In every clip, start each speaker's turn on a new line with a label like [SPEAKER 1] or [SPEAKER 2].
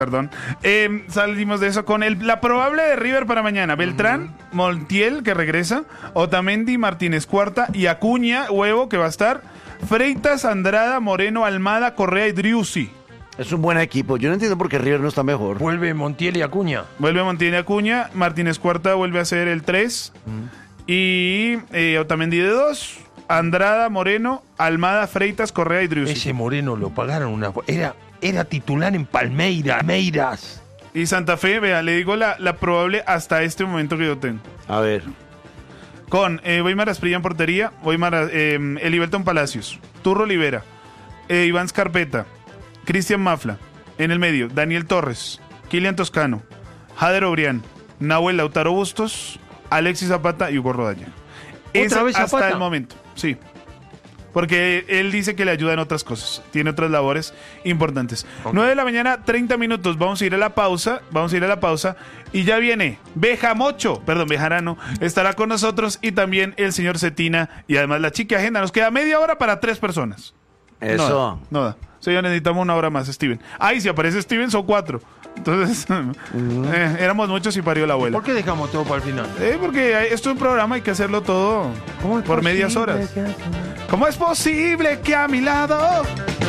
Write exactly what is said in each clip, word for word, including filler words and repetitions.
[SPEAKER 1] Perdón. Eh, salimos de eso con el, la probable de River para mañana. Beltrán, uh-huh. Montiel, que regresa. Otamendi, Martínez Cuarta y Acuña, Huevo, que va a estar. Freitas, Andrada, Moreno, Almada, Correa y Driussi.
[SPEAKER 2] Es un buen equipo. Yo no entiendo por qué River no está mejor.
[SPEAKER 3] Vuelve Montiel y Acuña.
[SPEAKER 1] Vuelve Montiel y Acuña. Martínez Cuarta vuelve a ser el tres. Uh-huh. Y eh, Otamendi de dos. Andrada, Moreno, Almada, Freitas, Correa y Driussi.
[SPEAKER 3] Ese Moreno lo pagaron una... Era... Era titular en Palmeiras. Palmeiras.
[SPEAKER 1] Y Santa Fe, vea, le digo la, la probable hasta este momento que yo tengo.
[SPEAKER 2] A ver.
[SPEAKER 1] Con eh, Weimar Asprilla en portería, Weimar, eh, Elivelton Palacios, Turro Olivera, eh, Iván Scarpeta, Cristian Mafla, en el medio, Daniel Torres, Kilian Toscano, Jader Obrián, Nahuel Lautaro Bustos, Alexis Zapata y Hugo Rodallega.
[SPEAKER 3] ¿Otra vez
[SPEAKER 1] hasta
[SPEAKER 3] Zapata?
[SPEAKER 1] el momento, sí. Porque él dice que le ayuda en otras cosas. Tiene otras labores importantes. Okay. nueve de la mañana, treinta minutos. Vamos a ir a la pausa. Vamos a ir a la pausa. Y ya viene Bejamocho, perdón, Bejarano. Estará con nosotros y también el señor Cetina. Y además la chica agenda. Nos queda media hora para tres personas.
[SPEAKER 2] Eso.
[SPEAKER 1] No da. No da. Señor, necesitamos una hora más, Steven. Ay, si aparece Steven, son cuatro. Entonces, uh-huh. eh, éramos muchos y parió la abuela.
[SPEAKER 3] ¿Por qué dejamos todo para el final?
[SPEAKER 1] Eh, porque esto es un programa, hay que hacerlo todo por medias horas. Que... ¿Cómo es posible que a mi lado?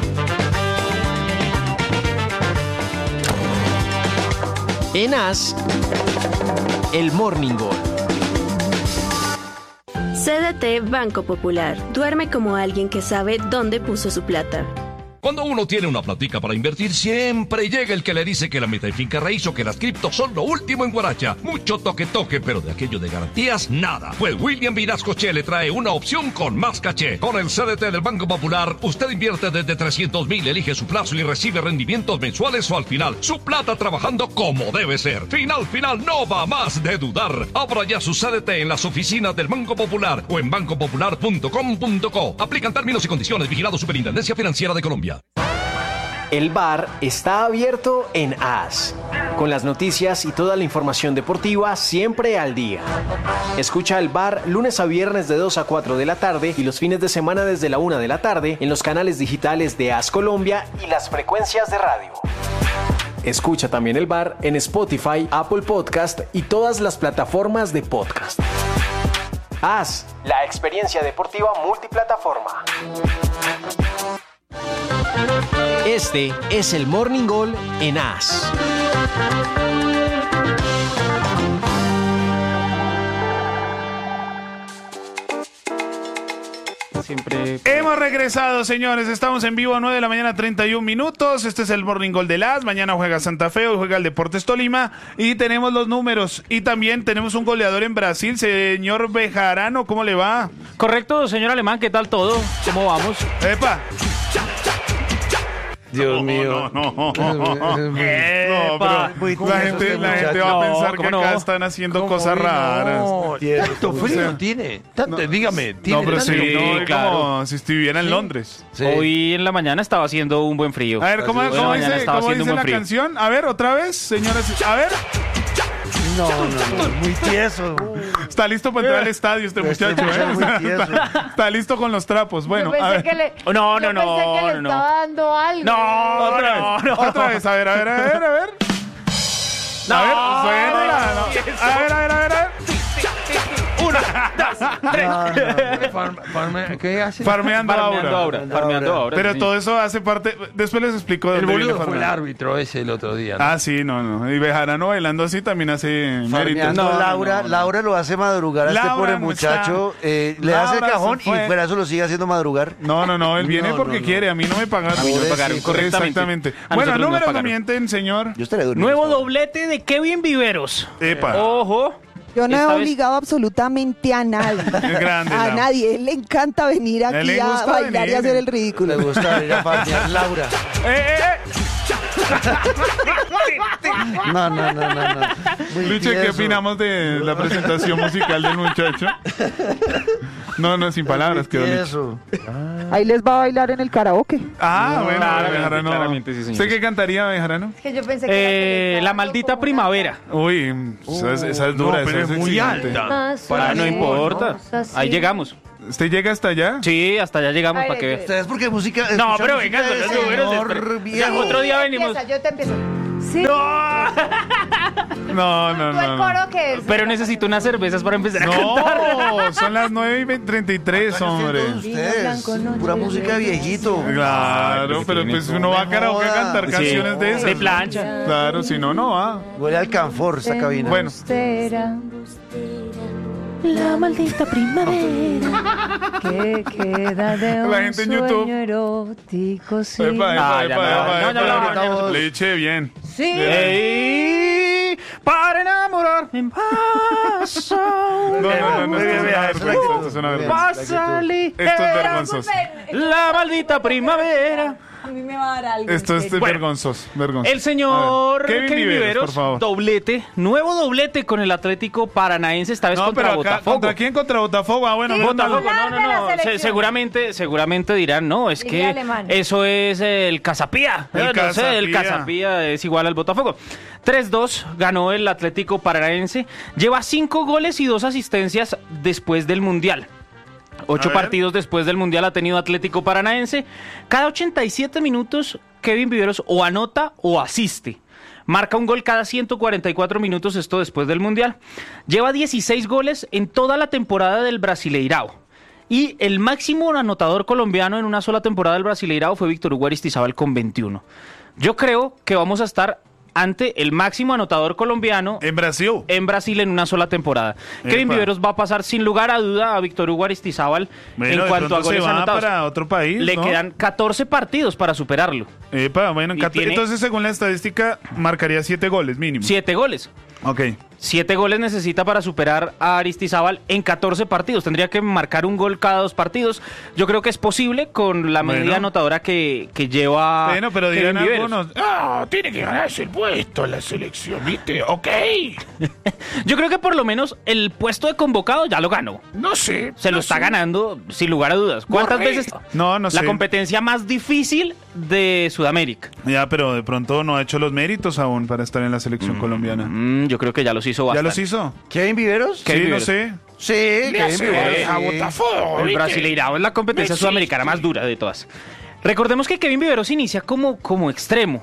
[SPEAKER 4] En As, el Morning Goal.
[SPEAKER 5] C D T Banco Popular. Duerme como alguien que sabe dónde puso su plata.
[SPEAKER 6] Cuando uno tiene una platica para invertir, siempre llega el que le dice que la meta de finca raíz o que las criptos son lo último en Guaracha. Mucho toque-toque, pero de aquello de garantías, nada. Pues William Vinascoche le trae una opción con más caché. Con el C D T del Banco Popular, usted invierte desde trescientos mil, elige su plazo y recibe rendimientos mensuales o al final. Su plata trabajando como debe ser. Final, final, no va más de dudar. Abra ya su C D T en las oficinas del Banco Popular o en banco popular punto com punto co. Aplican términos y condiciones. Vigilado Superintendencia Financiera de Colombia.
[SPEAKER 4] El bar está abierto en As, con las noticias y toda la información deportiva siempre al día. Escucha el bar lunes a viernes de dos a cuatro de la tarde y los fines de semana desde la una de la tarde en los canales digitales de As Colombia y las frecuencias de radio. Escucha también el bar en Spotify, Apple Podcast y todas las plataformas de podcast. As, la experiencia deportiva multiplataforma. Este es el Morning Goal en As.
[SPEAKER 1] Siempre... Hemos regresado, señores. Estamos en vivo a nueve de la mañana, treinta y un minutos. Este es el Morning Goal de Las. Mañana juega Santa Fe, hoy juega el Deportes Tolima. Y tenemos los números. Y también tenemos un goleador en Brasil, señor Bejarano. ¿Cómo le va?
[SPEAKER 7] Correcto, señor Alemán. ¿Qué tal todo? ¿Cómo vamos?
[SPEAKER 1] ¡Epa!
[SPEAKER 2] Dios
[SPEAKER 1] no,
[SPEAKER 2] mío.
[SPEAKER 1] No, no, no. no, pero la gente, la gente va a pensar no, que acá no? están haciendo cosas raras.
[SPEAKER 3] No, ¿tanto frío sea, tiene? Tanto,
[SPEAKER 1] no,
[SPEAKER 3] dígame, ¿tiene
[SPEAKER 1] No, pero
[SPEAKER 3] tanto?
[SPEAKER 1] sí,
[SPEAKER 7] no,
[SPEAKER 1] claro. Como si estuviera en
[SPEAKER 7] sí.
[SPEAKER 1] Londres.
[SPEAKER 7] Sí. Hoy en la mañana estaba haciendo un buen frío.
[SPEAKER 1] A ver, ¿cómo,
[SPEAKER 7] Hoy
[SPEAKER 1] ¿cómo dice, ¿cómo dice la
[SPEAKER 7] frío.
[SPEAKER 1] canción? A ver, otra vez, señoras. A ver.
[SPEAKER 2] No, no, no, muy tieso.
[SPEAKER 1] Está listo para entrar al estadio este muchacho,
[SPEAKER 2] este
[SPEAKER 1] ¿eh?
[SPEAKER 2] muy tieso.
[SPEAKER 1] Está, está listo con los trapos. Bueno,
[SPEAKER 8] yo
[SPEAKER 1] a ver.
[SPEAKER 8] Que le,
[SPEAKER 7] no, no,
[SPEAKER 8] yo pensé
[SPEAKER 7] no,
[SPEAKER 8] que le
[SPEAKER 7] no,
[SPEAKER 8] estaba dando algo.
[SPEAKER 7] No,
[SPEAKER 1] otra
[SPEAKER 7] no,
[SPEAKER 1] vez,
[SPEAKER 7] no.
[SPEAKER 1] otra vez, a ver, a ver, a ver, a ver.
[SPEAKER 7] No,
[SPEAKER 1] a ver, suena, no. A ver, a ver, a ver, a ver.
[SPEAKER 7] Una, dos, tres.
[SPEAKER 2] No, no,
[SPEAKER 3] Farm, farme, ¿qué hace?
[SPEAKER 1] Farmeando,
[SPEAKER 7] Farmeando
[SPEAKER 1] ahora.
[SPEAKER 7] ahora. Farmeando ahora.
[SPEAKER 1] Pero
[SPEAKER 7] sí.
[SPEAKER 1] todo eso hace parte. Después les explico.
[SPEAKER 3] El
[SPEAKER 1] boludo
[SPEAKER 3] boludo fue el árbitro ese el otro día, ¿no?
[SPEAKER 1] Ah, sí, no, no. Y Bejarano bailando así también hace méritos.
[SPEAKER 2] No,
[SPEAKER 1] no,
[SPEAKER 2] Laura,
[SPEAKER 1] no, no.
[SPEAKER 2] Laura lo hace madrugar a
[SPEAKER 1] Laura
[SPEAKER 2] este pobre
[SPEAKER 1] no
[SPEAKER 2] muchacho. Eh, le
[SPEAKER 1] Laura
[SPEAKER 2] hace el cajón
[SPEAKER 1] se
[SPEAKER 2] y
[SPEAKER 1] fue.
[SPEAKER 2] fuera eso lo sigue haciendo madrugar.
[SPEAKER 1] No, no, no. Él viene
[SPEAKER 2] No,
[SPEAKER 1] porque
[SPEAKER 2] no, no.
[SPEAKER 1] quiere. A mí no me pagaron.
[SPEAKER 7] A mí no me
[SPEAKER 2] Pobrecito.
[SPEAKER 7] pagaron correctamente.
[SPEAKER 1] Exactamente.
[SPEAKER 7] A
[SPEAKER 1] Bueno,
[SPEAKER 7] nosotros
[SPEAKER 1] números
[SPEAKER 7] nos
[SPEAKER 1] no
[SPEAKER 7] pagaron.
[SPEAKER 1] mienten, señor.
[SPEAKER 2] Yo estaré durmiendo.
[SPEAKER 7] Nuevo
[SPEAKER 2] esta hora.
[SPEAKER 7] doblete de Kevin Viveros.
[SPEAKER 1] Epa.
[SPEAKER 7] Ojo.
[SPEAKER 9] Yo no he
[SPEAKER 7] Esta vez-
[SPEAKER 9] obligado absolutamente a nadie.
[SPEAKER 1] Es grande.
[SPEAKER 9] A
[SPEAKER 1] Laura.
[SPEAKER 9] nadie. Él le encanta venir
[SPEAKER 1] A él
[SPEAKER 9] aquí
[SPEAKER 1] le
[SPEAKER 9] a
[SPEAKER 1] gusta
[SPEAKER 9] bailar
[SPEAKER 1] venir.
[SPEAKER 9] y hacer el
[SPEAKER 2] Le
[SPEAKER 9] ridículo.
[SPEAKER 2] gusta ir a farmear, Laura.
[SPEAKER 1] ¡Eh, eh, eh!
[SPEAKER 2] No, no, no, no, no. Muy
[SPEAKER 1] Luche, ¿qué
[SPEAKER 2] tieso.
[SPEAKER 1] opinamos de la presentación musical del muchacho? No, no, sin palabras,
[SPEAKER 2] Muy
[SPEAKER 1] quedó Luche.
[SPEAKER 2] tieso.
[SPEAKER 9] Ahí les va a bailar en el karaoke.
[SPEAKER 1] Ah,
[SPEAKER 7] No,
[SPEAKER 1] bueno,
[SPEAKER 7] claramente,
[SPEAKER 1] Bejarano.
[SPEAKER 7] claramente, sí, señor.
[SPEAKER 1] ¿Usted qué cantaría, Bejarano?
[SPEAKER 8] Es que yo pensé que era que le
[SPEAKER 7] Eh,
[SPEAKER 8] estaba
[SPEAKER 7] la
[SPEAKER 8] dando
[SPEAKER 7] maldita
[SPEAKER 8] como
[SPEAKER 7] primavera.
[SPEAKER 1] Uy, esa, es- esa es dura,
[SPEAKER 3] no, pero
[SPEAKER 1] esa
[SPEAKER 3] es muy
[SPEAKER 1] exigente.
[SPEAKER 3] alta.
[SPEAKER 8] una-
[SPEAKER 3] Para
[SPEAKER 7] Ah, no
[SPEAKER 3] mí,
[SPEAKER 7] importa.
[SPEAKER 8] ¿no? Así.
[SPEAKER 7] Ahí llegamos.
[SPEAKER 1] ¿Usted llega hasta allá?
[SPEAKER 7] Sí, hasta allá llegamos
[SPEAKER 8] Ay,
[SPEAKER 7] para que
[SPEAKER 8] ay,
[SPEAKER 7] veas.
[SPEAKER 2] ¿Ustedes por qué música?
[SPEAKER 7] No,
[SPEAKER 2] escuchan
[SPEAKER 7] pero
[SPEAKER 2] música
[SPEAKER 7] venga,
[SPEAKER 2] de
[SPEAKER 7] los números,
[SPEAKER 2] señor
[SPEAKER 7] espera.
[SPEAKER 2] viejo?
[SPEAKER 7] Otro día
[SPEAKER 8] Empieza,
[SPEAKER 7] venimos.
[SPEAKER 8] Yo te empiezo. Sí.
[SPEAKER 1] No, no,
[SPEAKER 8] ¿Tú el
[SPEAKER 1] no. no.
[SPEAKER 8] coro que es?
[SPEAKER 7] Pero necesito unas cervezas para empezar a cantar.
[SPEAKER 1] No, son las nueve y treinta y tres, hombre.
[SPEAKER 2] Ustedes, pura música de viejito.
[SPEAKER 1] Claro, pero pues uno va a karaoke a cantar
[SPEAKER 2] Sí.
[SPEAKER 1] canciones de esas.
[SPEAKER 7] De plancha.
[SPEAKER 1] Claro, si no, no va.
[SPEAKER 2] Huele al canfor esta cabina.
[SPEAKER 1] Bueno.
[SPEAKER 8] Embustera. La maldita primavera que queda de un
[SPEAKER 1] La gente en YouTube.
[SPEAKER 8] sueño erótico, sí.
[SPEAKER 1] Epa, epa,
[SPEAKER 7] Ah, ya
[SPEAKER 1] epa,
[SPEAKER 7] me va.
[SPEAKER 1] epa,
[SPEAKER 7] No, ya
[SPEAKER 1] epa,
[SPEAKER 7] me va,
[SPEAKER 1] epa.
[SPEAKER 7] ya me-
[SPEAKER 1] Le eché bien.
[SPEAKER 8] Sí.
[SPEAKER 7] Ey, para enamorarme pasa.
[SPEAKER 1] No, no, no, no,
[SPEAKER 2] Muy
[SPEAKER 1] esto
[SPEAKER 2] bien,
[SPEAKER 1] es una
[SPEAKER 2] vea, esa es la
[SPEAKER 1] vergüenza,
[SPEAKER 2] actitud.
[SPEAKER 1] esto es una
[SPEAKER 2] Muy bien.
[SPEAKER 1] vergüenza.
[SPEAKER 7] Pasa
[SPEAKER 1] Esto es vergonzoso.
[SPEAKER 7] la maldita primavera.
[SPEAKER 8] A mí me va a dar algo.
[SPEAKER 1] Esto es
[SPEAKER 7] Bueno,
[SPEAKER 1] vergonzoso, vergonzoso.
[SPEAKER 7] El señor
[SPEAKER 1] A ver,
[SPEAKER 7] Kevin, Viveros,
[SPEAKER 1] por favor.
[SPEAKER 7] doblete, nuevo doblete con el Atlético Paranaense, esta vez
[SPEAKER 1] No,
[SPEAKER 7] contra
[SPEAKER 1] pero acá,
[SPEAKER 7] Botafogo.
[SPEAKER 1] ¿contra quién? Contra Botafogo. Ah, bueno,
[SPEAKER 8] Sí,
[SPEAKER 1] menos mal.
[SPEAKER 7] Botafogo, no, no,
[SPEAKER 8] Larga la
[SPEAKER 7] no. Se-
[SPEAKER 8] selección.
[SPEAKER 7] seguramente, seguramente dirán, no, es
[SPEAKER 8] Diría
[SPEAKER 7] que
[SPEAKER 8] alemán.
[SPEAKER 7] eso es el Casapía.
[SPEAKER 1] El
[SPEAKER 7] Eh, no sé, el
[SPEAKER 1] Casapía.
[SPEAKER 7] Casapía es igual al Botafogo. tres dos ganó el Atlético Paranaense. Lleva cinco goles y dos asistencias después del Mundial. Ocho
[SPEAKER 1] A ver.
[SPEAKER 7] partidos después del Mundial ha tenido Atlético Paranaense. Cada ochenta y siete minutos, Kevin Viveros o anota o asiste. Marca un gol cada ciento cuarenta y cuatro minutos, esto después del Mundial. Lleva dieciséis goles en toda la temporada del Brasileirao. Y el máximo anotador colombiano en una sola temporada del Brasileirao fue Víctor Hugo Aristizábal con veintiuno. Yo creo que vamos a estar ante el máximo anotador colombiano
[SPEAKER 1] En Brasil.
[SPEAKER 7] en Brasil en una sola temporada. Kevin
[SPEAKER 1] Epa.
[SPEAKER 7] Viveros va a pasar sin lugar a duda a Víctor Hugo Aristizábal
[SPEAKER 1] Bueno,
[SPEAKER 7] en
[SPEAKER 1] de
[SPEAKER 7] cuanto a
[SPEAKER 1] pronto se
[SPEAKER 7] goles
[SPEAKER 1] va
[SPEAKER 7] anotados.
[SPEAKER 1] para otro país,
[SPEAKER 7] Le
[SPEAKER 1] ¿no?
[SPEAKER 7] quedan catorce partidos para superarlo.
[SPEAKER 1] Epa, bueno,
[SPEAKER 7] Y
[SPEAKER 1] cat-
[SPEAKER 7] tiene-
[SPEAKER 1] entonces según la estadística marcaría siete goles mínimo.
[SPEAKER 7] Siete goles.
[SPEAKER 1] Ok.
[SPEAKER 7] Siete goles necesita para superar a Aristizábal en catorce partidos. Tendría que marcar un gol cada dos partidos. Yo creo que es posible con la medida
[SPEAKER 1] Bueno.
[SPEAKER 7] anotadora que, que lleva
[SPEAKER 1] Bueno, pero
[SPEAKER 7] Kevin
[SPEAKER 1] dirán
[SPEAKER 7] Viveros.
[SPEAKER 1] algunos, ah, tiene que ganarse el puesto en la selección, ¿viste? Ok.
[SPEAKER 7] Yo creo que por lo menos el puesto de convocado ya lo ganó.
[SPEAKER 1] No sé.
[SPEAKER 7] Se lo
[SPEAKER 1] no
[SPEAKER 7] está
[SPEAKER 1] sé.
[SPEAKER 7] ganando sin lugar a dudas. ¿Cuántas
[SPEAKER 1] Correcto.
[SPEAKER 7] veces?
[SPEAKER 1] No, no
[SPEAKER 7] La
[SPEAKER 1] sé.
[SPEAKER 7] competencia más difícil de Sudamérica.
[SPEAKER 1] Ya, pero de pronto no ha hecho los méritos aún para estar en la selección colombiana.
[SPEAKER 7] Mm, yo creo que ya los hizo
[SPEAKER 1] ¿Ya
[SPEAKER 7] bastante.
[SPEAKER 1] los hizo?
[SPEAKER 2] ¿Kevin Viveros?
[SPEAKER 7] Kevin
[SPEAKER 1] sí,
[SPEAKER 7] Viveros.
[SPEAKER 1] no sé.
[SPEAKER 2] Sí, Kevin Viveros.
[SPEAKER 1] a
[SPEAKER 2] sí.
[SPEAKER 1] Botafogo.
[SPEAKER 7] El
[SPEAKER 1] ¿viste?
[SPEAKER 7] Brasileirao es la competencia
[SPEAKER 1] No
[SPEAKER 7] sudamericana más dura de todas. Recordemos que Kevin Viveros inicia como, como extremo.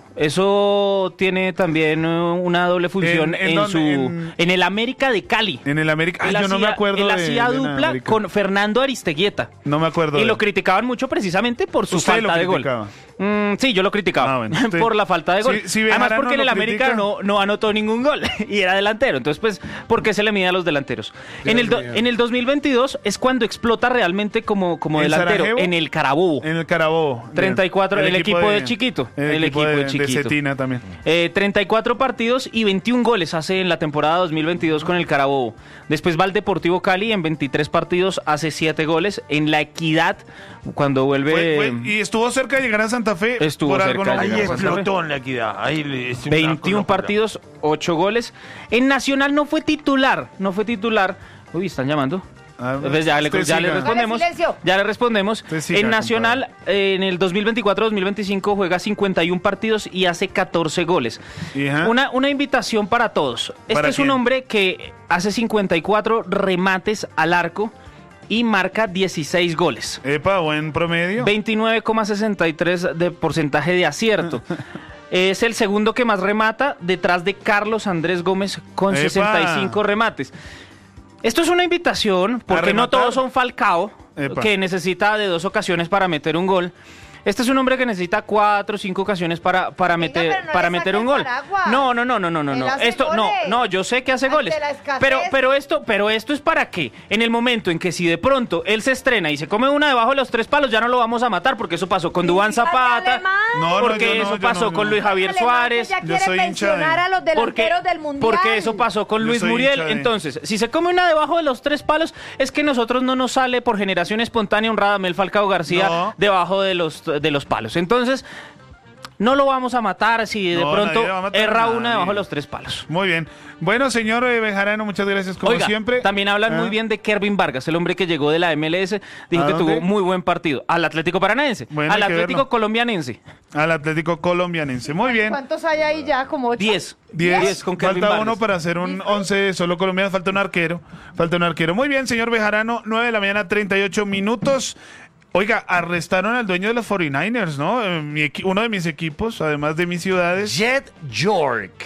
[SPEAKER 7] Eso tiene también eh, una doble función
[SPEAKER 1] ¿En- en
[SPEAKER 7] en,
[SPEAKER 1] dónde?
[SPEAKER 7] su
[SPEAKER 1] En-
[SPEAKER 7] en el América de Cali.
[SPEAKER 1] En el América. Ah,
[SPEAKER 7] Él
[SPEAKER 1] yo no me
[SPEAKER 7] hacía-
[SPEAKER 1] acuerdo
[SPEAKER 7] Él
[SPEAKER 1] de-
[SPEAKER 7] hacía
[SPEAKER 1] de
[SPEAKER 7] dupla
[SPEAKER 1] América.
[SPEAKER 7] con Fernando Aristeguieta.
[SPEAKER 1] No me acuerdo.
[SPEAKER 7] Y
[SPEAKER 1] de
[SPEAKER 7] lo
[SPEAKER 1] él.
[SPEAKER 7] criticaban mucho precisamente por su
[SPEAKER 1] Usted
[SPEAKER 7] falta
[SPEAKER 1] lo
[SPEAKER 7] de gol.
[SPEAKER 1] criticaba.
[SPEAKER 7] Mm, sí, yo lo criticaba
[SPEAKER 1] Ah, bueno, sí.
[SPEAKER 7] por la falta de gol.
[SPEAKER 1] Si- si
[SPEAKER 7] Además,
[SPEAKER 1] Bejarano
[SPEAKER 7] porque en
[SPEAKER 1] lo
[SPEAKER 7] el América
[SPEAKER 1] critica-
[SPEAKER 7] no, no anotó ningún gol y era delantero. Entonces, pues, ¿por qué se le mide a los delanteros? En el, do- en el dos mil veintidós es cuando explota realmente como, como
[SPEAKER 1] ¿En
[SPEAKER 7] delantero
[SPEAKER 1] Sarajevo?
[SPEAKER 7] en el Carabobo.
[SPEAKER 1] En el Carabobo.
[SPEAKER 7] treinta y cuatro, el equipo de Chiquito,
[SPEAKER 1] El,
[SPEAKER 7] el
[SPEAKER 1] equipo,
[SPEAKER 7] equipo
[SPEAKER 1] de,
[SPEAKER 7] de Chiquito.
[SPEAKER 1] de Cetina también.
[SPEAKER 7] Eh, treinta y cuatro partidos y veintiún goles hace en la temporada dos mil veintidós con el Carabobo. Después va al Deportivo Cali, en veintitrés partidos hace siete goles. En la Equidad, cuando vuelve...
[SPEAKER 1] Fue- fue- y estuvo cerca de llegar a Santa Fe.
[SPEAKER 7] Estuvo
[SPEAKER 1] por algo
[SPEAKER 7] cerca
[SPEAKER 1] no
[SPEAKER 7] de
[SPEAKER 3] Ahí
[SPEAKER 1] llegó.
[SPEAKER 7] llegar.
[SPEAKER 3] explotó en la equidad. Ahí le- es una
[SPEAKER 7] veintiún
[SPEAKER 3] locura.
[SPEAKER 7] partidos, ocho goles. En Nacional no fue titular, no fue titular. Uy, están llamando.
[SPEAKER 1] Ah,
[SPEAKER 7] Pues ya le,
[SPEAKER 1] usted
[SPEAKER 7] ya le
[SPEAKER 1] siga.
[SPEAKER 7] respondemos.
[SPEAKER 8] Dale, silencio.
[SPEAKER 7] Ya le respondemos.
[SPEAKER 1] Usted siga,
[SPEAKER 7] En Nacional, eh, en el dos mil veinticuatro dos mil veinticinco juega cincuenta y uno partidos y hace catorce goles.
[SPEAKER 1] Ajá.
[SPEAKER 7] Una, una invitación para todos. Este
[SPEAKER 1] ¿Para
[SPEAKER 7] es un
[SPEAKER 1] quién?
[SPEAKER 7] hombre que hace cincuenta y cuatro remates al arco y marca dieciséis goles.
[SPEAKER 1] Epa, buen promedio.
[SPEAKER 7] veintinueve coma sesenta y tres de porcentaje de acierto. Es el segundo que más remata, detrás de Carlos Andrés Gómez con
[SPEAKER 1] ¡Epa!
[SPEAKER 7] sesenta y cinco remates. Esto es una invitación, porque no
[SPEAKER 1] rematar?
[SPEAKER 7] todos son Falcao,
[SPEAKER 1] ¡Epa!
[SPEAKER 7] que necesita de dos ocasiones para meter un gol. Este es un hombre que necesita cuatro o cinco ocasiones para, para
[SPEAKER 8] Venga,
[SPEAKER 7] meter,
[SPEAKER 8] pero no
[SPEAKER 7] para
[SPEAKER 8] le
[SPEAKER 7] meter
[SPEAKER 8] saque
[SPEAKER 7] un
[SPEAKER 8] el
[SPEAKER 7] gol.
[SPEAKER 8] paraguas.
[SPEAKER 7] No, no, no, no, no, no,
[SPEAKER 8] Él
[SPEAKER 7] no.
[SPEAKER 8] hace
[SPEAKER 7] Esto, no,
[SPEAKER 8] goles.
[SPEAKER 7] no, yo sé que hace
[SPEAKER 8] Ante
[SPEAKER 7] goles.
[SPEAKER 8] la escasez.
[SPEAKER 7] Pero, pero esto, pero esto es para que en el momento en que si de pronto él se estrena y se come una debajo de los tres palos, ya no lo vamos a matar, porque eso pasó con Duván Zapata,
[SPEAKER 1] No, no,
[SPEAKER 7] porque
[SPEAKER 1] yo no,
[SPEAKER 7] eso
[SPEAKER 1] yo
[SPEAKER 7] pasó
[SPEAKER 1] no,
[SPEAKER 7] con
[SPEAKER 1] no.
[SPEAKER 7] Luis Javier
[SPEAKER 8] Alemán,
[SPEAKER 7] Suárez.
[SPEAKER 8] que ya
[SPEAKER 1] Yo
[SPEAKER 8] quiere
[SPEAKER 1] soy hincha de-
[SPEAKER 8] pensionar a los
[SPEAKER 7] Porque,
[SPEAKER 8] delanteros del mundial.
[SPEAKER 7] porque eso pasó con
[SPEAKER 1] Yo
[SPEAKER 7] Luis
[SPEAKER 1] soy
[SPEAKER 7] Muriel.
[SPEAKER 1] hincha de-
[SPEAKER 7] Entonces, si se come una debajo de los tres palos, es que nosotros no nos sale por generación espontánea un Radamel Falcao García
[SPEAKER 1] No.
[SPEAKER 7] debajo de los, de los palos. Entonces, no lo vamos a matar si de
[SPEAKER 1] No,
[SPEAKER 7] pronto
[SPEAKER 1] nadie va a matar a
[SPEAKER 7] erra
[SPEAKER 1] nadie.
[SPEAKER 7] una debajo de los tres palos.
[SPEAKER 1] Muy bien. Bueno, señor eh, Bejarano, muchas gracias como
[SPEAKER 7] Oiga,
[SPEAKER 1] siempre.
[SPEAKER 7] también hablan
[SPEAKER 1] Ah.
[SPEAKER 7] muy bien de Kervin Vargas, el hombre que llegó de la M L S, dijo
[SPEAKER 1] ¿A
[SPEAKER 7] que
[SPEAKER 1] dónde?
[SPEAKER 7] tuvo muy buen partido. Al Atlético Paranaense,
[SPEAKER 1] Bueno,
[SPEAKER 7] al
[SPEAKER 1] hay que
[SPEAKER 7] Atlético
[SPEAKER 1] verlo.
[SPEAKER 7] Colombianense.
[SPEAKER 1] Al Atlético Colombianense. Muy bien.
[SPEAKER 8] ¿Cuántos hay ahí ya? Como ocho.
[SPEAKER 7] diez.
[SPEAKER 1] Diez.
[SPEAKER 7] diez con Kervin
[SPEAKER 1] Falta
[SPEAKER 7] Vargas.
[SPEAKER 1] uno para hacer un once solo colombiano. Falta un arquero. Falta un arquero. Muy bien, señor Bejarano. nueve de la mañana, treinta y ocho minutos. Oiga, arrestaron al dueño de los cuarenta y nueve ers, ¿no? Eh, mi equi- uno de mis equipos, además de mis ciudades.
[SPEAKER 2] Jet York.